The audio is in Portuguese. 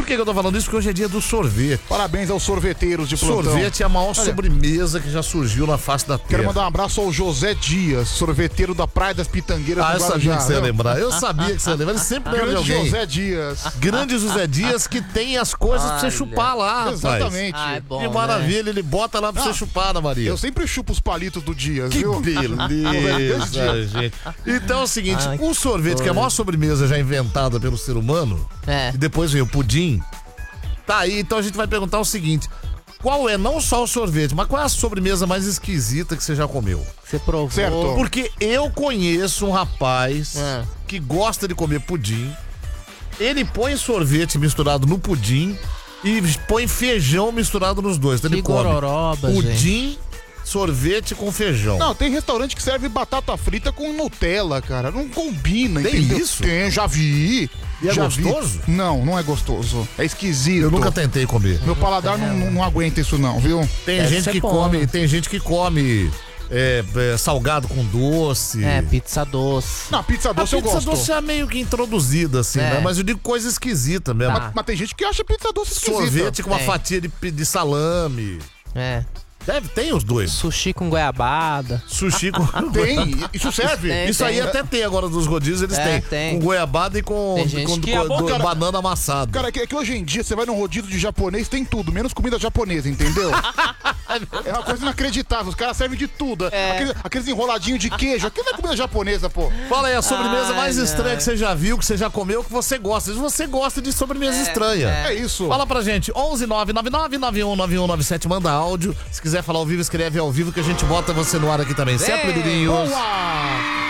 Por que eu tô falando isso? Porque hoje é dia do sorvete. Parabéns aos sorveteiros de plantão. Sorvete é a maior sobremesa que já surgiu na face da terra. Quero mandar um abraço ao José Dias, sorveteiro da Praia das Pitangueiras do Guarujá. Eu sabia que você ia lembrar. Eu sabia que você ia lembrar. Ele sempre lembra de alguém. José Dias. Grande José Dias, que tem as coisas pra você chupar lá, rapaz. Exatamente. É bom, Que maravilha, ele bota lá pra você chupar, Ana Maria. Eu sempre chupo os palitos do Dias, Que viu? beleza, gente. Então é o seguinte, o sorvete, que é a maior sobremesa já inventada pelo ser humano, e depois veio o pudim, tá aí, então a gente vai perguntar o seguinte: qual é não só o sorvete, mas qual é a sobremesa mais esquisita que você já comeu? Você provou. Certo. Porque eu conheço um rapaz que gosta de comer pudim, ele põe sorvete misturado no pudim e põe feijão misturado nos dois. Então Que ele come gororoba, pudim, sorvete com feijão. Não, tem restaurante que serve batata frita com Nutella, cara. Não combina, Tem entendeu? isso? Tem, já vi. E é já gostoso? Vi. Não é gostoso. É esquisito. Eu nunca tentei comer. Meu paladar não aguenta isso não, viu? Tem Deve gente ser que bom, come, né? tem gente que come salgado com doce. Pizza doce. Na pizza A doce eu pizza gosto. doce é meio que introduzida, assim, né? Mas eu digo coisa esquisita mesmo. Tá. Mas tem gente que acha pizza doce esquisita. Sorvete com uma Tem. fatia de salame. Tem os dois. Sushi com goiabada. Sushi com... Tem, isso serve. Tem. Isso aí até tem agora dos rodízios, eles têm. tem. Com goiabada e com, Tem gente que cara, banana amassada. Cara, é que hoje em dia você vai num rodízio de japonês, tem tudo, menos comida japonesa, entendeu? É uma coisa inacreditável, os caras servem de tudo. Aqueles enroladinhos de queijo, aquilo não é comida japonesa, pô. Fala aí, a sobremesa mais não. estranha que você já viu, que você já comeu, que você gosta. Se você gosta de sobremesa estranha. É isso. Fala pra gente, 11999919197, manda áudio. Se quiser falar ao vivo, escreve ao vivo que a gente bota você no ar aqui também. Certo, Birinho? Boa!